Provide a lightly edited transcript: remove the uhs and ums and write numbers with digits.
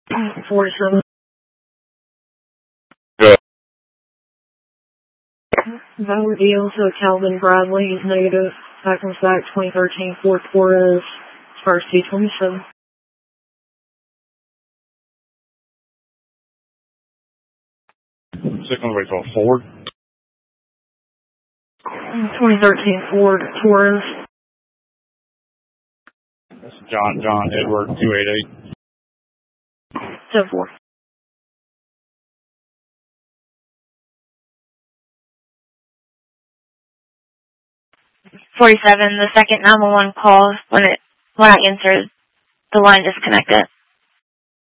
47. Good. Valor deal, so Calvin Bradley is negative. Back comes back 2013 Ford Flores, first C27. Second way to Ford. 2013 Ford Taurus. That's John Edward 288. 74. 47, the second 911 call, when I answered, the line disconnected.